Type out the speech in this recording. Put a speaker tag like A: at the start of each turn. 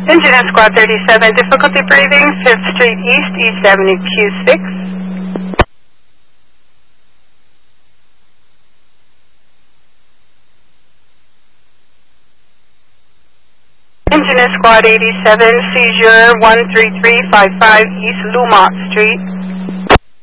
A: Engineer Squad 37, difficulty breathing, 5th Street East, East Avenue Q6. Engineer Squad 87, seizure 13355 East Lumont Street.